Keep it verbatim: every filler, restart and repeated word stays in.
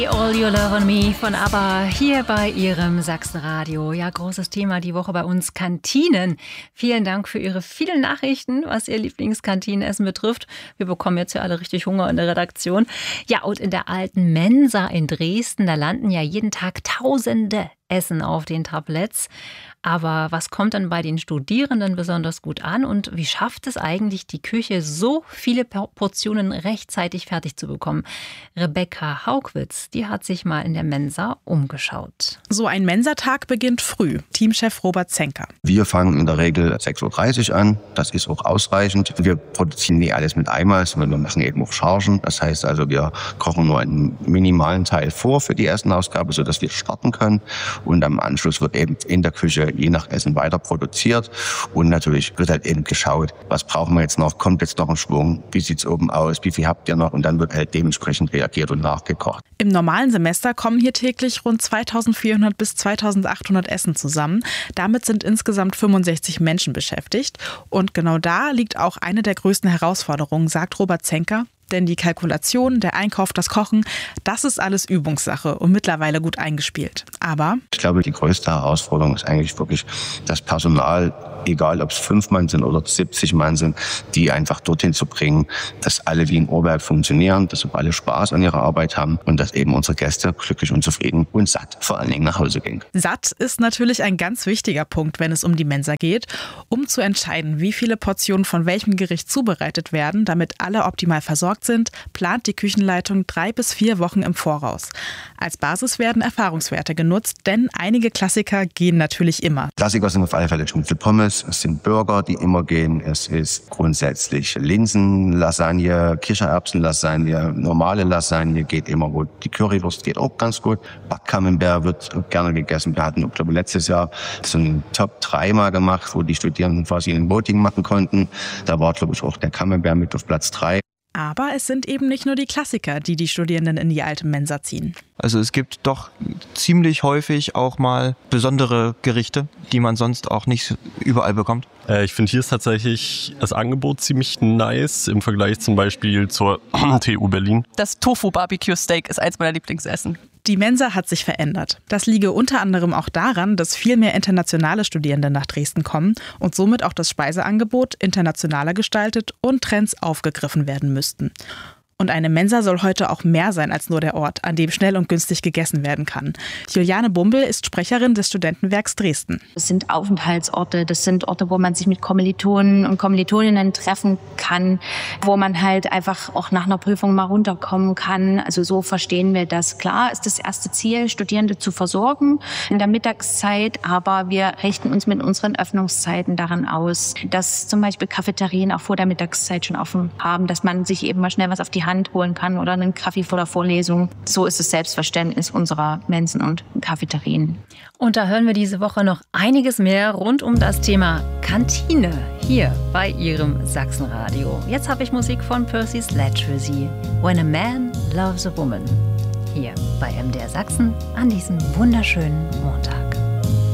All You Love on Me von ABBA hier bei Ihrem Sachsenradio. Ja, großes Thema die Woche bei uns, Kantinen. Vielen Dank für Ihre vielen Nachrichten, was Ihr Lieblingskantinenessen betrifft. Wir bekommen jetzt ja alle richtig Hunger in der Redaktion. Ja, und in der alten Mensa in Dresden, da landen ja jeden Tag Tausende Essen auf den Tabletts. Aber was kommt dann bei den Studierenden besonders gut an und wie schafft es eigentlich die Küche, so viele Portionen rechtzeitig fertig zu bekommen? Rebecca Haugwitz, die hat sich mal in der Mensa umgeschaut. So ein Mensatag beginnt früh. Teamchef Robert Zenker. Wir fangen in der Regel sechs Uhr dreißig an. Das ist auch ausreichend. Wir produzieren nicht alles mit einmal, sondern wir machen eben auch Chargen. Das heißt also, wir kochen nur einen minimalen Teil vor für die erste Ausgabe, sodass wir starten können. Und am Anschluss wird eben in der Küche je nach Essen weiter produziert. Und natürlich wird halt eben geschaut, was brauchen wir jetzt noch, kommt jetzt noch ein Schwung, wie sieht's oben aus, wie viel habt ihr noch? Und dann wird halt dementsprechend reagiert und nachgekocht. Im normalen Semester kommen hier täglich rund zweitausendvierhundert bis zweitausendachthundert Essen zusammen. Damit sind insgesamt fünfundsechzig Menschen beschäftigt. Und genau da liegt auch eine der größten Herausforderungen, sagt Robert Zenker. Denn die Kalkulation, der Einkauf, das Kochen, das ist alles Übungssache und mittlerweile gut eingespielt. Aber ich glaube, die größte Herausforderung ist eigentlich wirklich das Personal, egal ob es fünf Mann sind oder siebzig Mann sind, die einfach dorthin zu bringen, dass alle wie ein Uhrwerk funktionieren, dass alle Spaß an ihrer Arbeit haben und dass eben unsere Gäste glücklich und zufrieden und satt vor allen Dingen nach Hause gehen. Satt ist natürlich ein ganz wichtiger Punkt, wenn es um die Mensa geht. Um zu entscheiden, wie viele Portionen von welchem Gericht zubereitet werden, damit alle optimal versorgt sind, plant die Küchenleitung drei bis vier Wochen im Voraus. Als Basis werden Erfahrungswerte genutzt, denn einige Klassiker gehen natürlich immer. Klassiker sind auf alle Fälle Pommes, es sind Burger, die immer gehen, es ist grundsätzlich Linsenlasagne, Kichererbsenlasagne, normale Lasagne geht immer gut, die Currywurst geht auch ganz gut, Backcamembert wird gerne gegessen. Wir hatten, glaube ich, letztes Jahr so einen Top drei mal gemacht, wo die Studierenden quasi ein Voting machen konnten. Da war, glaube ich, auch der Camembert mit auf Platz drei. Aber es sind eben nicht nur die Klassiker, die die Studierenden in die alte Mensa ziehen. Also es gibt doch ziemlich häufig auch mal besondere Gerichte, die man sonst auch nicht überall bekommt. Äh, ich finde, hier ist tatsächlich das Angebot ziemlich nice im Vergleich zum Beispiel zur T U Berlin. Das Tofu-Barbecue-Steak ist eins meiner Lieblingsessen. Die Mensa hat sich verändert. Das liege unter anderem auch daran, dass viel mehr internationale Studierende nach Dresden kommen und somit auch das Speiseangebot internationaler gestaltet und Trends aufgegriffen werden müssten. Und eine Mensa soll heute auch mehr sein als nur der Ort, an dem schnell und günstig gegessen werden kann. Juliane Bumbel ist Sprecherin des Studentenwerks Dresden. Das sind Aufenthaltsorte, das sind Orte, wo man sich mit Kommilitonen und Kommilitoninnen treffen kann, wo man halt einfach auch nach einer Prüfung mal runterkommen kann. Also so verstehen wir das. Klar ist das erste Ziel, Studierende zu versorgen in der Mittagszeit, aber wir richten uns mit unseren Öffnungszeiten daran aus, dass zum Beispiel Cafeterien auch vor der Mittagszeit schon offen haben, dass man sich eben mal schnell was auf die Hand holen kann oder einen Kaffee vor der Vorlesung. So ist das Selbstverständnis unserer Mensen und Cafeterien. Und da hören wir diese Woche noch einiges mehr rund um das Thema Kantine hier bei Ihrem Sachsenradio. Jetzt habe ich Musik von Percy Sledge für Sie. When a Man Loves a Woman. Hier bei M D R Sachsen an diesem wunderschönen Montag.